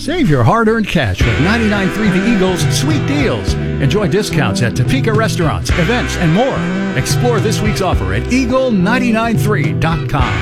Save your hard-earned cash with 99.3 The Eagle's sweet deals. Enjoy discounts at Topeka restaurants, events, and more. Explore this week's offer at eagle993.com.